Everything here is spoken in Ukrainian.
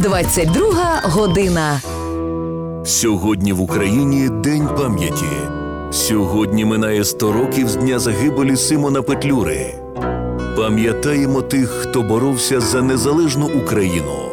22 година. Сьогодні в Україні День пам'яті. Сьогодні минає 100 років з дня загибелі Симона Петлюри. Пам'ятаємо тих, хто боровся за незалежну Україну.